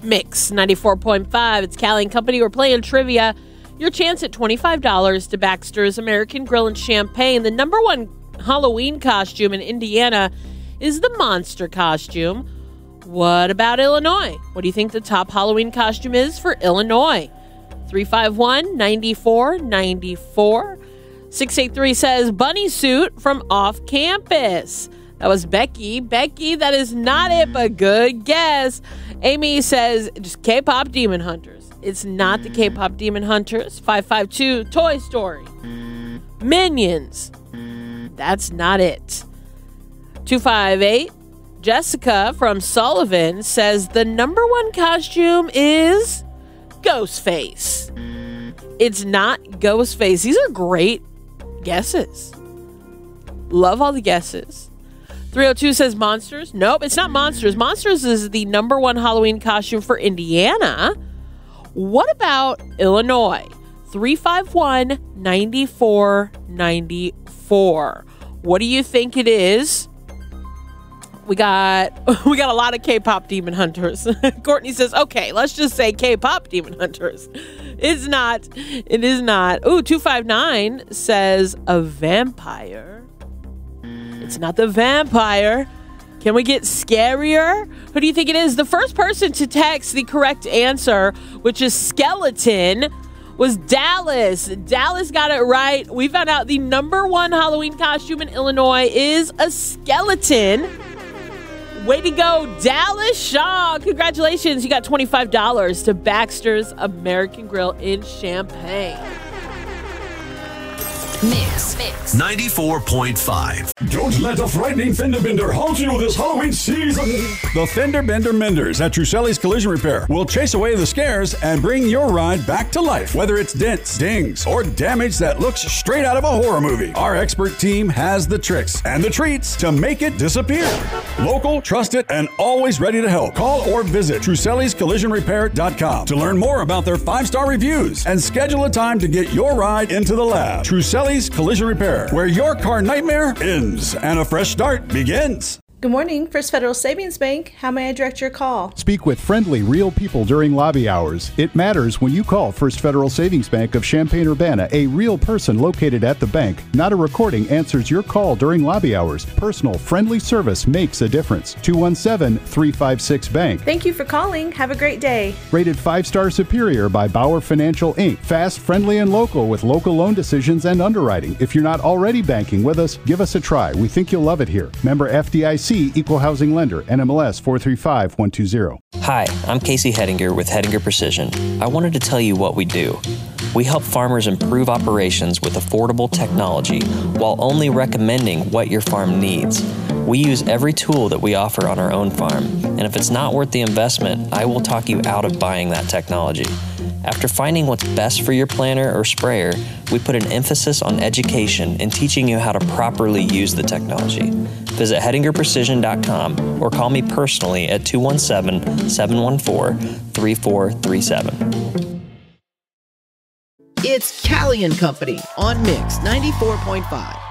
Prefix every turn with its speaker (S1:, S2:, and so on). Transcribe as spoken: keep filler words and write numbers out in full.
S1: Mix ninety-four point five. It's Callie and Company. We're playing trivia. Your chance at twenty-five dollars to Baxter's American Grill and Champagne. The number one Halloween costume in Indiana is the monster costume. What about Illinois? What do you think the top Halloween costume is for Illinois? three five one, nine four nine four. six eight three says bunny suit from off campus. That was Becky. Becky, that is not it, but good guess. Amy says just K-pop Demon Hunters. It's not the K-pop Demon Hunters. five five two, Toy Story. Minions. That's not it. two five eight, Jessica from Sullivan says the number one costume is Ghostface. It's not Ghostface. These are great guesses. Love all the guesses. three oh two says Monsters. Nope, it's not Monsters. Monsters is the number one Halloween costume for Indiana. What about Illinois? three five one, nine four nine four. What do you think it is? We got we got a lot of K-pop Demon Hunters. Courtney says, okay, let's just say K-pop Demon Hunters. It's not. It is not. Ooh, two five nine says a vampire. It's not the vampire. Can we get scarier? Who do you think it is? The first person to text the correct answer, which is skeleton, was Dallas. Dallas got it right. We found out the number one Halloween costume in Illinois is a skeleton. Way to go, Dallas Shaw. Congratulations. You got twenty-five dollars to Baxter's American Grill in Champaign.
S2: Mix, Mix
S3: ninety-four point five.
S4: Don't let a frightening fender bender haunt you this Halloween season. The Fender Bender Menders at Truselli's Collision Repair will chase away the scares and bring your ride back to life. Whether it's dents, dings, or damage that looks straight out of a horror movie, our expert team has the tricks and the treats to make it disappear. Local, trusted, and always ready to help. Call or visit Truselli's Collision Repair dot com to learn more about their five-star reviews and schedule a time to get your ride into the lab. Truselli's Collision Repair, where your car nightmare ends and a fresh start begins.
S5: Good morning, First Federal Savings Bank. How may I direct your call?
S6: Speak with friendly, real people during lobby hours. It matters when you call First Federal Savings Bank of Champaign-Urbana. A real person located at the bank, not a recording, answers your call during lobby hours. Personal, friendly service makes a difference. two one seven, three five six, bank.
S5: Thank you for calling. Have a great day.
S6: Rated five-star superior by Bauer Financial, Incorporated. Fast, friendly, and local with local loan decisions and underwriting. If you're not already banking with us, give us a try. We think you'll love it here. Member F D I C. Equal Housing Lender, N M L S four three five one two zero.
S7: Hi, I'm Casey Hedinger with Hedinger Precision. I wanted to tell you what we do. We help farmers improve operations with affordable technology while only recommending what your farm needs. We use every tool that we offer on our own farm, and if it's not worth the investment, I will talk you out of buying that technology. After finding what's best for your planter or sprayer, we put an emphasis on education and teaching you how to properly use the technology. Visit Hedinger Precision dot com or call me personally at two one seven, seven one four, three four three seven.
S2: It's Callie and Company on Mix ninety-four point five.